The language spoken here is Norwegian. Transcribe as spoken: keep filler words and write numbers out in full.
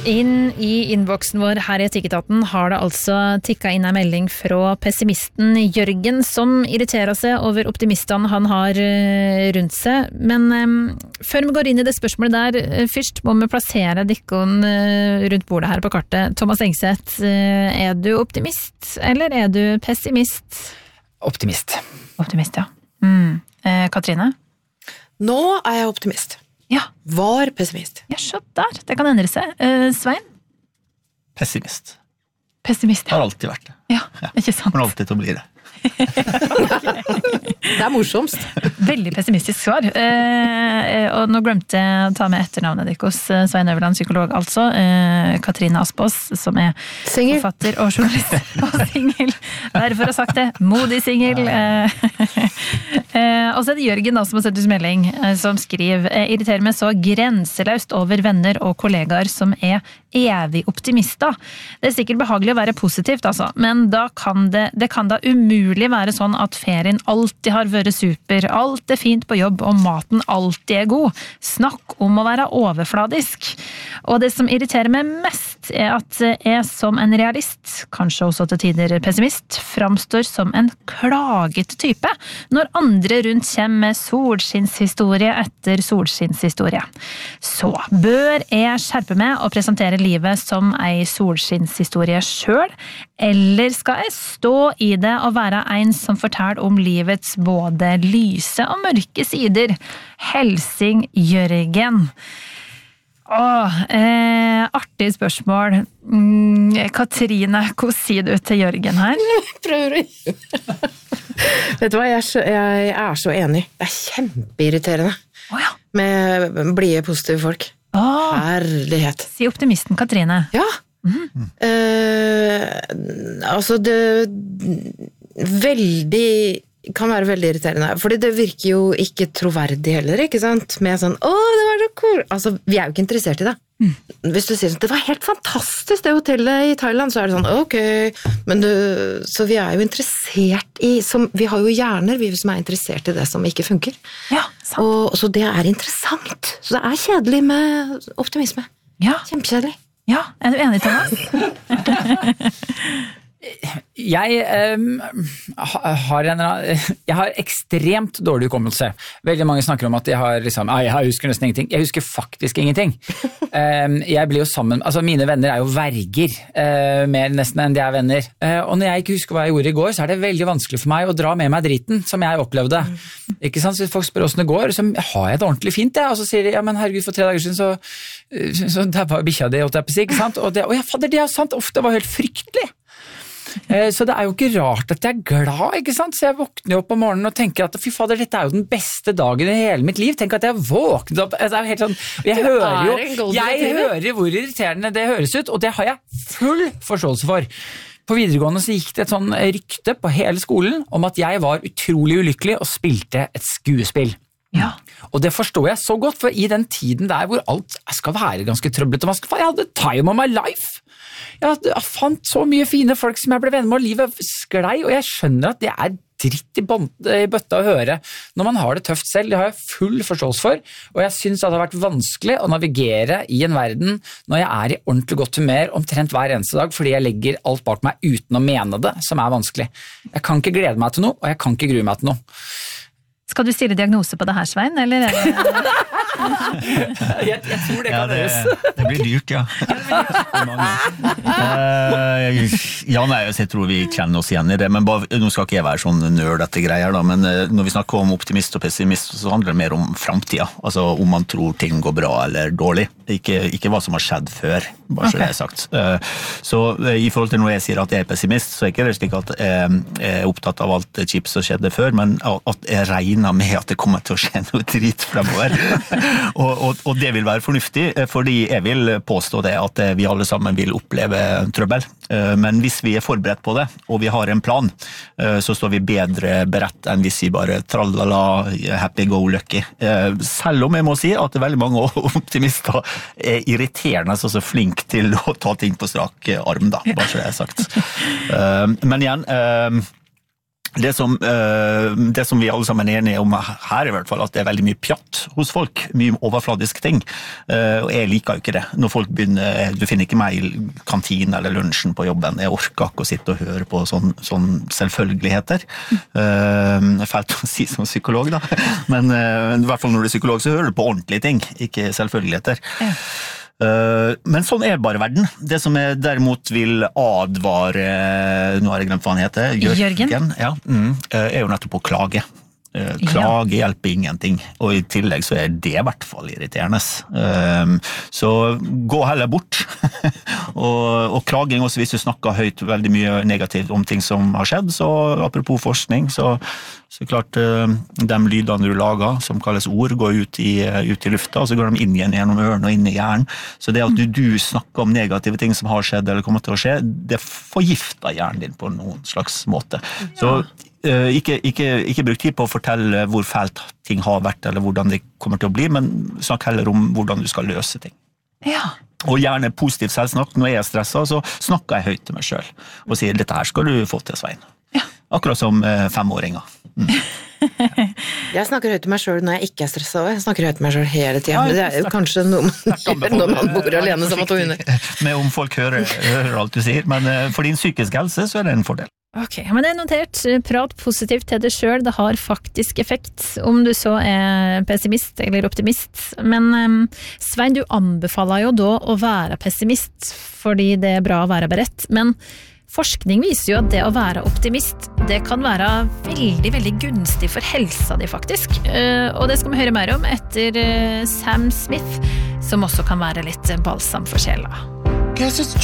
Inn i innboksen vår her i Etikketaten har det altså tikket inn en melding fra pessimisten Jørgen, som irriterer seg over optimistene han har rundt seg. Men um, før vi går inn i det spørsmålet der, først må vi plassere dikkon rundt bordet her på kartet. Thomas Engseth, er du optimist, eller er du pessimist? Optimist. Optimist, ja. Mm. Eh, Katrine? Nå er jeg optimist. Ja. Var pessimist. Ja, så der. Det kan endre seg. Uh, Svein? Pessimist. Pessimist, ja. Har alltid vært det. Ja, ja. Ikke sant. Kommer alltid til å bli det. Det er morsomst. Veldig pessimistisk svar. Eh, og nå glemte jeg å ta med etternavnet dikkos, Svein Øverland, psykolog altså. Eh, Katrine Aspaas, som er Singel. Forfatter og journalist og singel. Derfor har jeg sagt det. Modig singel. Eh, eh, og så er det Jørgen da, som har sett ut melding, eh, som skriver eh, irriterer meg så grenseløst over venner og kollegaer som er evig optimister. Det er sikkert behagelig å være positivt, altså, men da kan det, det kan da umulig være sånn at ferien alltid har vært super, alt er fint på jobb og maten alltid er god. Snakk om å være overfladisk. Og det som irriterer meg mest er at jeg som en realist, kanskje også til tider pessimist, framstår som en klagete type når andre rundt kommer med solskinnshistorie etter solskinnshistorie. Så bør jeg skjerpe meg og presentere livet som ei solskinnshistorie selv, eller skal jeg stå i det og være en som forteller om livets både lyse og mørke sider? Helsing Jørgen. Åh, eh, artig spørsmål. Mm, Katrine, hva sier du til Jørgen her? Prøver å Vet du hva, jeg er, så, jeg er så enig. Det er kjempeirriterende oh, ja. med blide, positive folk. Oh, Herlighet. Si optimisten Katrine. Ja. Mm. Eh, altså det veldig kan være veldig irriterende, fordi det virker jo ikke troverdig heller, ikke sant? Med sånn, åh, det var så cool. Altså, vi er jo ikke interessert i det. Mm. Hvis du sier sånn, det var helt fantastisk det hotellet i Thailand, så er det sånn, ok, men du, så vi er jo interessert i, som, vi har jo hjerner, vi som er interessert i det som ikke funker. Ja, sant. Og så det er interessant. Så det er kjedelig med optimisme. Ja. Kjempekjedelig. Ja, er du enig, Thomas? Jeg, um, har en, jeg har ekstremt dårlig hukommelse. Veldig mange snakker om at jeg har liksom, jeg husker nesten ingenting. Jeg husker faktisk ingenting. Um, jeg blir jo sammen, altså mine venner er jo verger, uh, mer nesten enn de er venner. Uh, og når jeg ikke husker hva jeg gjorde i går, så er det veldig vanskelig for meg å dra med meg driten, som jeg opplevde. Mm. Ikke sant? Så hvis folk spør hvordan det går, så har jeg det ordentlig fint, jeg. Og så sier de, ja, men herregud, for tre dager siden, så, så der var bikkja di, ikke sant? Og det, og ja, fader, det er sant, ofte var helt fryktelig. Så det er jo ikke rart at jeg er glad, ikke sant? Så jeg våkner opp om morgenen og tenker at fy fader, dette er jo den beste dagen i hele mitt liv. Tenk at jeg våknet opp, det er jo helt sånn, jeg hører jo, jeg hører hvor irriterende det høres ut, og det har jeg full forståelse for. På videregående så gikk det et sånn rykte på hele skolen om at jeg var utrolig ulykkelig og spilte et skuespill. Ja. Og det forstår jeg så godt, for i den tiden der hvor alt skal være ganske trøblete, jeg hadde time of my life. Jeg fant så mye fine folk som jeg ble venn med, og livet sklei, og jeg skjønner at det er dritt i, bond, i bøtta å høre når man har det tøft selv. Det har jeg full forståelse for, og jeg synes at det har vært vanskelig å navigere i en verden når jeg er i ordentlig godt humør omtrent hver eneste dag, fordi jeg legger alt bak meg uten å mene det, som er vanskelig. Jeg kan ikke glede meg til noe, og jeg kan ikke grue meg til noe. Skal du stille diagnose på det her, Svein, eller er det... jeg, jeg tror det kan ja, det, det blir dyrt, ja. uh, ja, nei, jeg tror vi kjenner oss igjen i det, men bare, nå skal ikke jeg være sånn nerd etter greier da, men uh, når vi snakker om optimist og pessimist, så handler det mer om fremtiden, altså om man tror ting går bra eller dårlig, ikke, ikke hva som har skjedd før, bare så okay. Det er sagt. Uh, så uh, i forhold til når jeg sier at jeg er pessimist, så er ikke det slik at jeg er opptatt av alt chips som skjedde før, men at jeg regner med at det kommer til å skje noe drit fremover. og, og, og det vil være fornuftig, fordi jeg vil påstå det at vi alle sammen vil oppleve trøbbel. Men hvis vi er forberedt på det, og vi har en plan, så står vi bedre beredt enn hvis vi bare trallala, happy go lucky. Selv om jeg må si at veldig mange optimister er irriterende, så så flink til å ta ting på strak arm, da, bare så det er sagt. Men igjen, Det som, det som vi alle sammen er enige om her i hvert fall, at det er veldig mye pjatt hos folk, mye overfladiske ting, og jeg liker jo ikke det. Når folk begynner, du finner ikke meg i kantinen eller lunsjen på jobben, jeg orker ikke å sitte og høre på sånn, sånn selvfølgeligheter. Det er fælt å si som psykolog da, men i hvert fall når du er psykolog så hører du på ordentlige ting, ikke selvfølgeligheter. Ja. Men sånn er bare verden. Det som jeg derimot vil advare, nå har jeg glemt hva han heter, Jørgen, Jørgen ja, mm, er jo nettopp å klage. Klage hjelper ingenting, og i tillegg så er det i hvert fall irriterende. Så gå heller bort. og, og klaging også, hvis du snakker høyt veldig mye negativt om ting som har skjedd, så apropos forskning, så, så klart de lydene du lager, som kalles ord, går ut i, ut i lufta, og så går de inn igjen gjennom ørene og inn i hjernen. Så det at du, du snakker om negative ting som har skjedd eller kommer til å skje, det forgifter hjernen din på noen slags måte. Så Uh, ikke, ikke, ikke bruk tid på å fortelle hvor fælt ting har vært, eller hvordan det kommer til å bli, men snakk heller om hvordan du skal løse ting. Ja. Og gjerne positiv selvsnakk. Når jeg er stresset, så snakker jeg høyt til meg selv, og sier, dette her skal du få til, Svein. Ja. Akkurat som uh, femåringer. Mm. Jeg snakker høyt til meg selv når jeg ikke er stresset, og jeg snakker høyt til meg selv hele tiden. Ja, det er jo kanskje noe man gjør når man bor alene som at hun hunder. Med om folk hører, hører alt du sier, men uh, for din psykiske helse så er det en fordel. Ok, men det er notert. Prat positivt til deg selv, det har faktisk effekt, om du så er pessimist eller optimist. Men um, Svein, du anbefaler jo da å være pessimist, fordi det er bra å være beredt. Men forskning viser jo at det å være optimist, det kan være veldig, veldig gunstig for helsa di faktisk. Uh, og det skal vi høre mer om etter uh, Sam Smith, som også kan være litt balsam for sjela. Guess it's